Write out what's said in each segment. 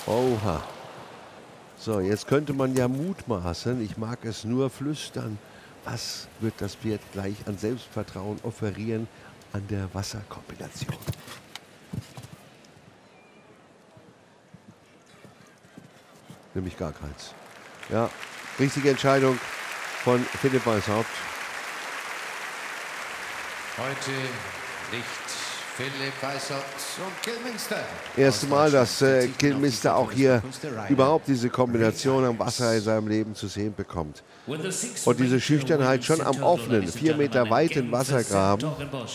Oha. So, jetzt könnte man ja mutmaßen, ich mag es nur flüstern, was wird das Pferd gleich an Selbstvertrauen offerieren an der Wasserkombination. Nämlich gar keins. Ja, richtige Entscheidung von Philipp Weishaupt. Heute liegt Philipp Weishaupt und Kilminster. Erste Mal, dass Kilminster auch hier überhaupt diese Kombination am Wasser in seinem Leben zu sehen bekommt. Und diese Schüchternheit schon am offenen, 4 Meter weiten Wassergraben.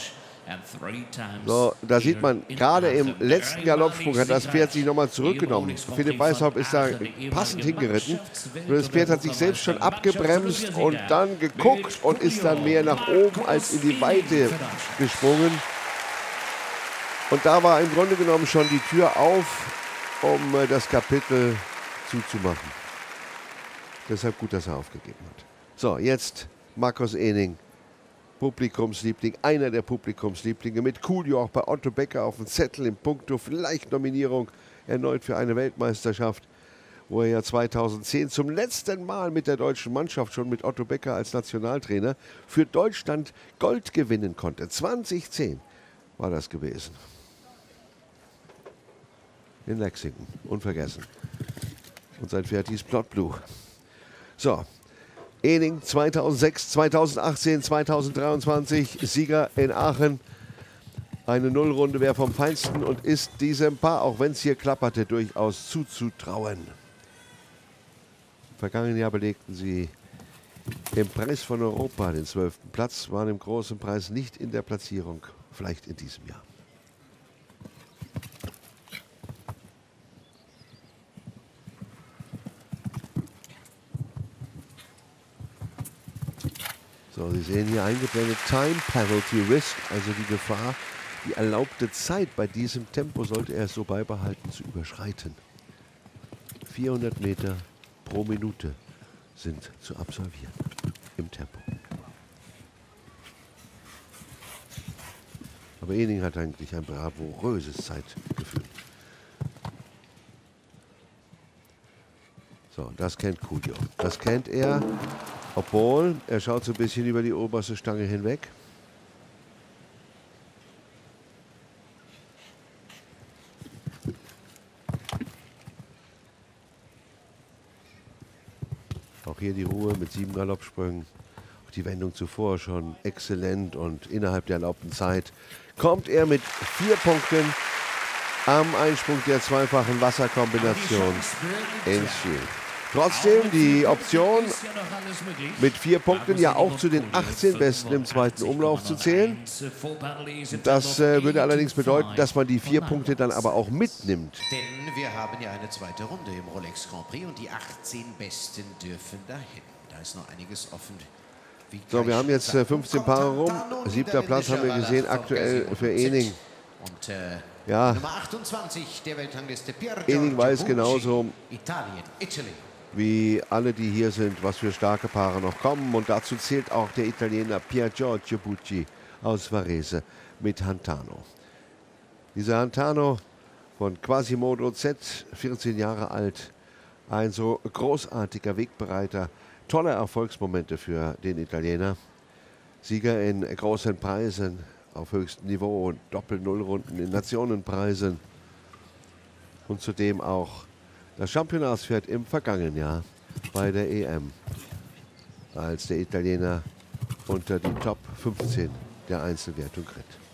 So, da sieht man, gerade im letzten Galoppsprung hat das Pferd sich nochmal zurückgenommen. Philipp Weishaupt ist da passend hingeritten. Und das Pferd hat sich selbst schon abgebremst und dann geguckt und ist dann mehr nach oben als in die Weite gesprungen. Und da war im Grunde genommen schon die Tür auf, um das Kapitel zuzumachen. Deshalb gut, dass er aufgegeben hat. So, jetzt Markus Ehning, Publikumsliebling, einer der Publikumslieblinge, mit Coolio auch bei Otto Becker auf dem Zettel im Punkto, vielleicht Nominierung erneut für eine Weltmeisterschaft, wo er ja 2010 zum letzten Mal mit der deutschen Mannschaft, schon mit Otto Becker als Nationaltrainer, für Deutschland Gold gewinnen konnte. 2010 war das gewesen. In Lexington, unvergessen. Und sein Pferd hieß Plot Blue. So, Ehning 2006, 2018, 2023, Sieger in Aachen. Eine Nullrunde wäre vom Feinsten und ist diesem Paar, auch wenn es hier klapperte, durchaus zuzutrauen. Im vergangenen Jahr belegten sie im Preis von Europa den 12. Platz, waren im großen Preis nicht in der Platzierung, vielleicht in diesem Jahr. So, Sie sehen hier eingeblendet Time Penalty Risk, also die Gefahr, die erlaubte Zeit bei diesem Tempo sollte er es so beibehalten zu überschreiten. 400 Meter pro Minute sind zu absolvieren im Tempo. Aber Ehning hat eigentlich ein bravouröses Zeitgefühl. So, das kennt Coolio. Das kennt er. Obwohl, er schaut so ein bisschen über die oberste Stange hinweg. Auch hier die Ruhe mit 7 Galoppsprüngen. Auch die Wendung zuvor schon exzellent und innerhalb der erlaubten Zeit kommt er mit 4 Punkten am Einsprung der zweifachen Wasserkombination ins Ziel. Trotzdem die Option, mit 4 Punkten ja auch zu den 18 Besten im zweiten Umlauf zu zählen. Das würde allerdings bedeuten, dass man die 4 Punkte dann aber auch mitnimmt. Denn wir haben ja eine zweite Runde im Rolex Grand Prix und die 18 Besten dürfen dahin. Da ist noch einiges offen. So, wir haben jetzt 15 Paare rum. 7. Platz haben wir gesehen, aktuell für Ehning. Und ja, Nummer 28 der Weltrangliste, Ehning weiß genauso Italien, Italy. wie alle, die hier sind, was für starke Paare noch kommen. Und dazu zählt auch der Italiener Pier Giorgio Bucci aus Varese mit Hantano. Dieser Hantano von Quasimodo Z, 14 Jahre alt, ein so großartiger Wegbereiter, tolle Erfolgsmomente für den Italiener. Sieger in großen Preisen auf höchstem Niveau und Doppel-Nullrunden in Nationenpreisen. Und zudem auch das Championatspferd im vergangenen Jahr bei der EM, als der Italiener unter die Top 15 der Einzelwertung ritt.